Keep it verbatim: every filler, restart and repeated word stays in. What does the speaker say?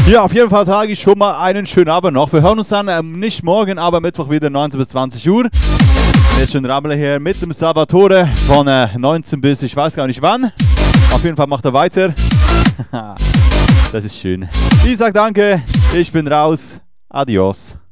Ja, auf jeden Fall trage ich schon mal einen schönen Abend noch. Wir hören uns dann ähm, nicht morgen, aber Mittwoch wieder neunzehn bis zwanzig Uhr. Jetzt schon Rammler hier mit dem Salvatore von äh, neunzehn bis ich weiß gar nicht wann. Auf jeden Fall macht er weiter. Das ist schön. Ich sag danke, ich bin raus. Adios.